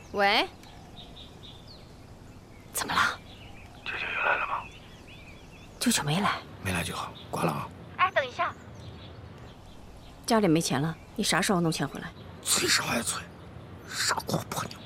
喂，怎么了？ 舅舅又来了吗？ 舅舅没来。 没来就好，挂了啊。 哎，等一下，家里没钱了，你啥时候弄钱回来？ 催啥呀催？傻瓜婆娘！